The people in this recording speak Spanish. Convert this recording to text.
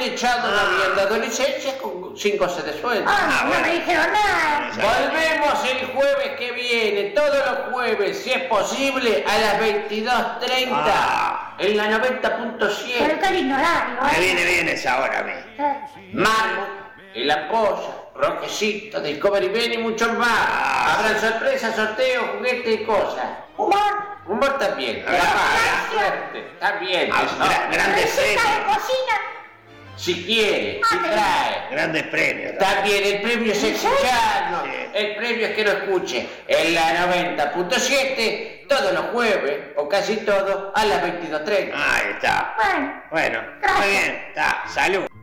echado una bien de adolescencia con 5 meses de sueldo. No me dijeron nada. Volvemos el jueves que viene, todos los jueves, si es posible, a las 22:30, en la 90.7. Pero qué lindo horario, Me viene bien esa hora a mí. Marmot, El Ampolla, Roquecito, Discovery Ben y muchos más. Habrán sorpresas, sorteos, juguetes y cosas. Humor también. Suerte. Está bien. Grandes ¿Receta de premios. cocina? Si quiere, si trae. Grandes premios. También el premio es escucharnos. Sí. El premio es que lo escuche en la 90.7 todos los jueves, o casi todos, a las 22:30. Ahí está. Bueno, Bueno, gracias. muy bien. Está. Salud.